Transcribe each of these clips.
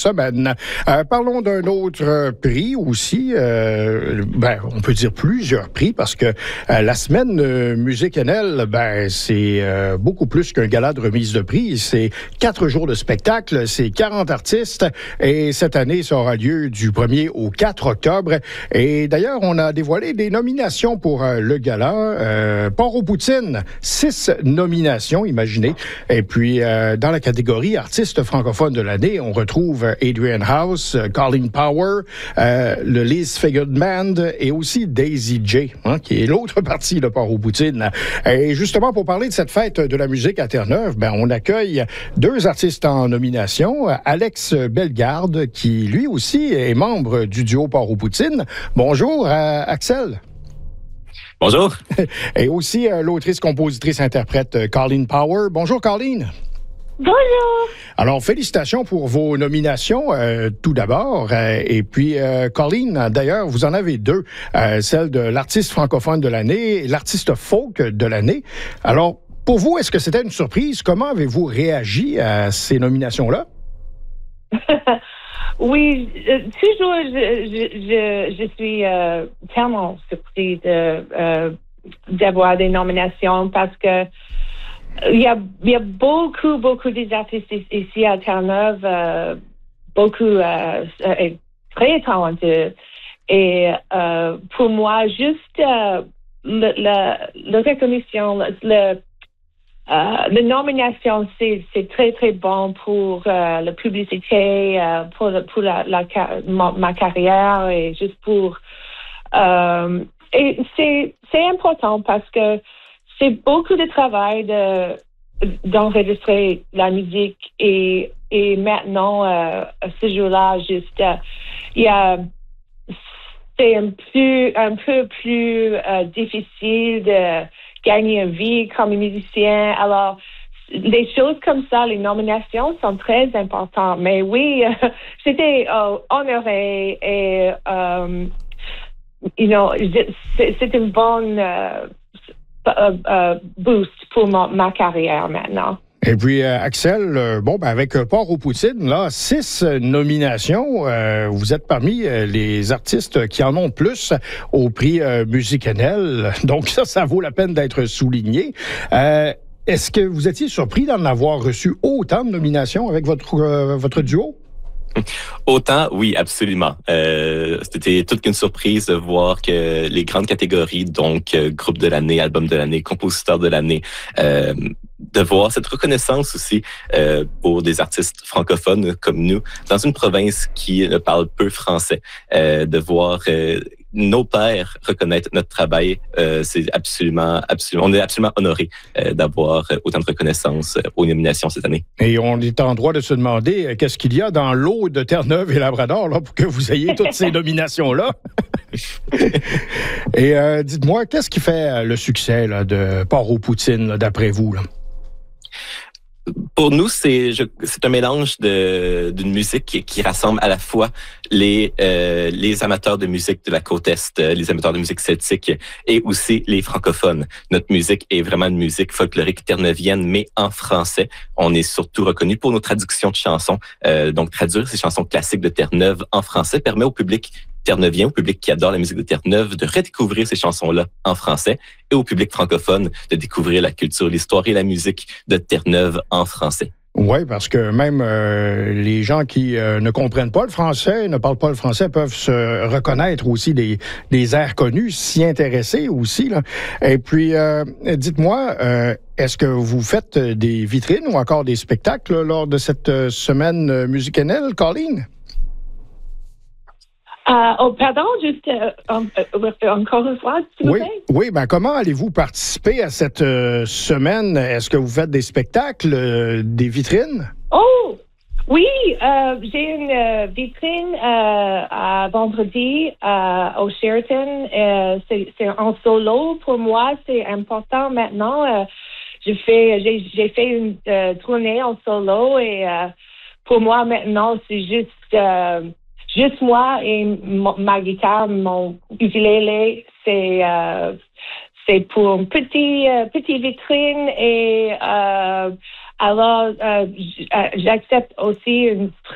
semaine. Parlons d'un autre prix aussi. On peut dire plusieurs prix parce que la semaine Musique NL, c'est beaucoup plus qu'un gala de remise de prix. C'est 4 jours de spectacle, c'est 40 artistes et cette année, ça aura lieu du 1er au 4 octobre. Et d'ailleurs, on a dévoilé des nominations pour le gala. Port-aux-Poutines, 6 nominations, imaginez. Et puis, dans la catégorie artiste francophone de l'année, on retrouve Adrian House, Colin Power, le Liz Figured Band et aussi Daisy J, qui est l'autre partie de Port-aux-Poutines. Et justement, pour parler de cette fête de la musique à Terre-Neuve, on accueille 2 artistes en nomination. Alex Bellegarde, qui lui aussi est membre du duo Port-aux-Poutines. Bonjour, Axel. Bonjour. Et aussi l'autrice, compositrice, interprète Colin Power. Bonjour, Colin. Bonjour. Alors, félicitations pour vos nominations, tout d'abord. Et puis, Colin, d'ailleurs, vous en avez 2. Celle de l'artiste francophone de l'année et l'artiste folk de l'année. Alors, pour vous, est-ce que c'était une surprise? Comment avez-vous réagi à ces nominations-là? Oui, toujours, je suis tellement surprise d'avoir des nominations parce que il y a beaucoup des artistes ici à Terre-Neuve, beaucoup très talentueux. Et pour moi, juste la recognition, la nomination, c'est très, très bon pour la publicité, pour ma carrière et juste pour... et c'est important parce que c'est beaucoup de travail d'enregistrer la musique et maintenant, à ce jour-là, juste, c'est un peu plus difficile de gagner une vie comme musicien. Alors, les choses comme ça, les nominations sont très importantes. Mais oui, j'étais honorée et, c'est une bonne boost pour ma carrière maintenant. Et puis, Axel, avec Port-aux-Poutines, là, 6 nominations. Vous êtes parmi les artistes qui en ont plus au prix Musique NL. Donc, ça vaut la peine d'être souligné. Est-ce que vous étiez surpris d'en avoir reçu autant de nominations avec votre duo? Autant, oui, absolument. C'était toute qu'une surprise de voir que les grandes catégories, donc groupe de l'année, album de l'année, compositeur de l'année, de voir cette reconnaissance aussi pour des artistes francophones comme nous, dans une province qui ne parle peu français, de voir nos pairs reconnaître notre travail, c'est absolument, on est absolument honorés d'avoir autant de reconnaissance aux nominations cette année. Et on est en droit de se demander qu'est-ce qu'il y a dans l'eau de Terre-Neuve et Labrador là, pour que vous ayez toutes ces nominations-là. Et dites-moi, qu'est-ce qui fait le succès là, de Port-aux-Poutines, là, d'après vous, là? Pour nous, c'est un mélange d'une musique qui rassemble à la fois les amateurs de musique de la côte Est, les amateurs de musique celtique et aussi les francophones. Notre musique est vraiment une musique folklorique terneuvienne, mais en français. On est surtout reconnu pour nos traductions de chansons. Donc, traduire ces chansons classiques de Terre-Neuve en français permet au public terneuvien, au public qui adore la musique de Terre-Neuve, de redécouvrir ces chansons-là en français et au public francophone de découvrir la culture, l'histoire et la musique de Terre-Neuve en français. Oui, parce que même les gens qui ne comprennent pas le français, ne parlent pas le français, peuvent se reconnaître aussi des airs connus, s'y intéresser aussi, là. Et puis, dites-moi, est-ce que vous faites des vitrines ou encore des spectacles lors de cette semaine Musique NL, Colin? Pardon, juste encore une fois, s'il vous plaît? Oui, comment allez-vous participer à cette semaine? Est-ce que vous faites des spectacles, des vitrines? Oh, oui, j'ai une vitrine à vendredi au Sheraton. C'est en solo pour moi, c'est important maintenant. J'ai fait une tournée en solo et pour moi maintenant, c'est juste moi et ma guitare, mon ukulélé, c'est pour une petite vitrine et alors j'accepte aussi une prix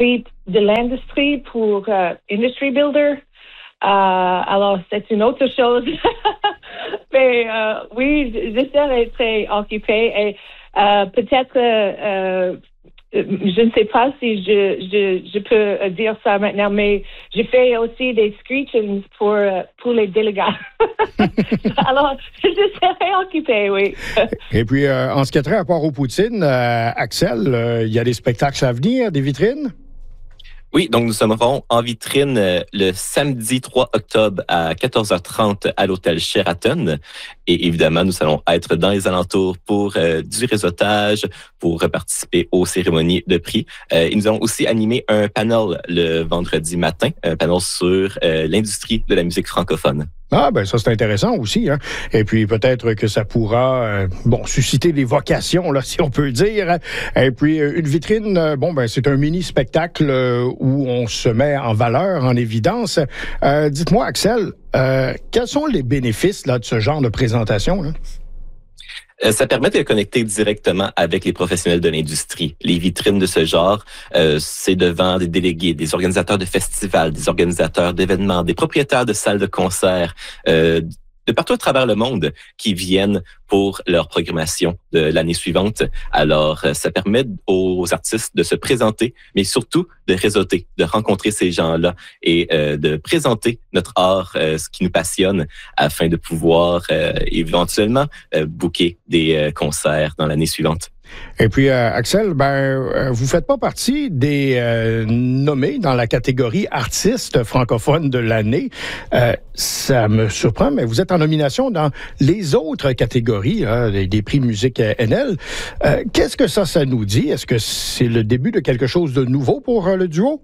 de l'industrie pour Industry Builder. Alors, c'est une autre chose. Mais oui, je serai très occupée et peut-être je ne sais pas si je peux dire ça maintenant, mais je fais aussi des screechings pour les délégats. Alors, je serai occupée, oui. Et puis, en ce qui a trait à Port-aux-Poutines, Axel, il y a des spectacles à venir, des vitrines? Oui, donc nous serons en vitrine le samedi 3 octobre à 14h30 à l'hôtel Sheraton. Et évidemment, nous allons être dans les alentours pour du réseautage, pour participer aux cérémonies de prix. Et nous allons aussi animer un panel le vendredi matin, un panel sur l'industrie de la musique francophone. Ah, ben ça, c'est intéressant aussi, hein. Et puis, peut-être que ça pourra, susciter des vocations, là, si on peut dire. Et puis, une vitrine, c'est un mini-spectacle où on se met en valeur, en évidence. Dites-moi, Axel, quels sont les bénéfices, là, de ce genre de présentation, là? Ça permet de connecter directement avec les professionnels de l'industrie. Les vitrines de ce genre, c'est devant des délégués, des organisateurs de festivals, des organisateurs d'événements, des propriétaires de salles de concert, de partout à travers le monde qui viennent pour leur programmation de l'année suivante. Alors, ça permet aux artistes de se présenter, mais surtout de réseauter, de rencontrer ces gens-là et de présenter notre art, ce qui nous passionne, afin de pouvoir éventuellement booker des concerts dans l'année suivante. Et puis, Axel, vous faites pas partie des nommés dans la catégorie artiste francophone de l'année. Ça me surprend, mais vous êtes en nomination dans les autres catégories des prix musique NL. Qu'est-ce que ça nous dit? Est-ce que c'est le début de quelque chose de nouveau pour le duo?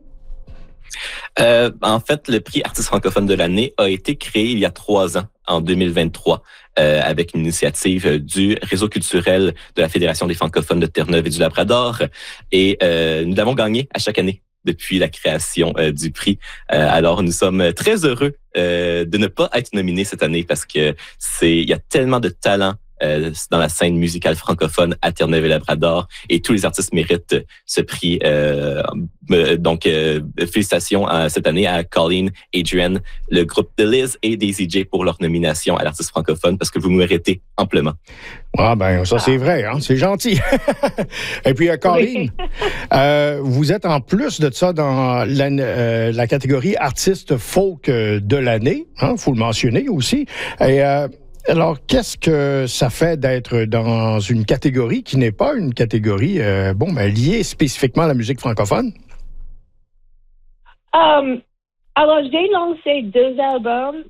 En fait, le prix artiste francophone de l'année a été créé il y a 3 ans, en 2023, avec une initiative du réseau culturel de la Fédération des francophones de Terre-Neuve et du Labrador. Et nous l'avons gagné à chaque année depuis la création du prix. Alors, nous sommes très heureux de ne pas être nominés cette année parce que il y a tellement de talent dans la scène musicale francophone à Terre-Neuve et Labrador, et tous les artistes méritent ce prix. Donc, félicitations cette année à Colleen, Adrian, le groupe de Liz et Daisy J pour leur nomination à l'artiste francophone, parce que vous méritez amplement. Ah ça c'est vrai, hein? C'est gentil. Et puis, Colleen, vous êtes en plus de ça dans la catégorie artiste folk de l'année, hein? Faut le mentionner aussi. Et alors, qu'est-ce que ça fait d'être dans une catégorie qui n'est pas une catégorie liée spécifiquement à la musique francophone? Alors, j'ai lancé 2 albums,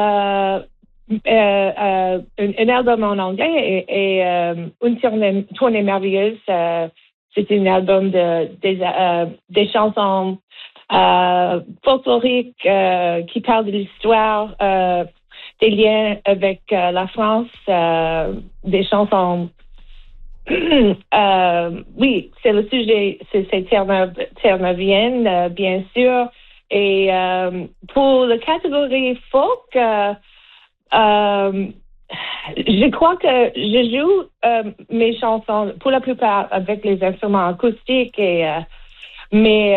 un album en anglais et une tournée merveilleuse. C'est un album des chansons folkloriques qui parlent de l'histoire, des liens avec la France, des chansons. Oui, c'est le sujet, c'est terre-neuvienne, bien sûr. Et pour la catégorie folk, je crois que je joue mes chansons pour la plupart avec les instruments acoustiques, mais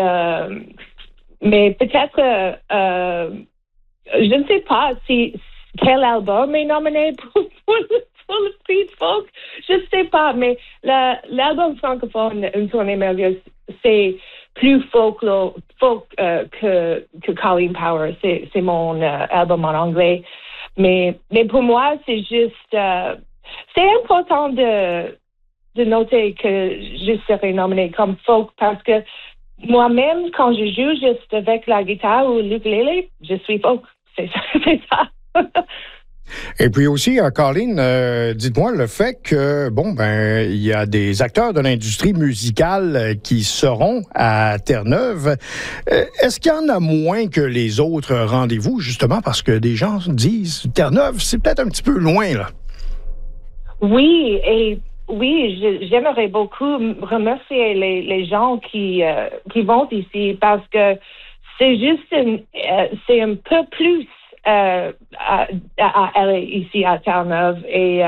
peut-être je ne sais pas quel album est nominé pour le prix de folk. Je ne sais pas, mais l'album francophone, Une tournée merveilleuse, c'est plus folk que Colleen Power. C'est mon album en anglais. Mais pour moi, c'est juste... c'est important de noter que je serai nominée comme folk parce que moi-même, quand je joue juste avec la guitare ou l'ukulélé, je suis folk. C'est ça. Et puis aussi, Colleen, dites-moi le fait que, il y a des acteurs de l'industrie musicale qui seront à Terre-Neuve. Est-ce qu'il y en a moins que les autres rendez-vous, justement, parce que des gens disent Terre-Neuve, c'est peut-être un petit peu loin, là? Oui, j'aimerais beaucoup remercier les gens qui vont ici parce que c'est juste c'est un peu plus à aller ici à Terre-Neuve. Et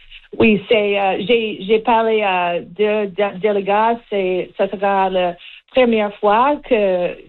oui, j'ai parlé à 2 délégats. Ça sera le première fois que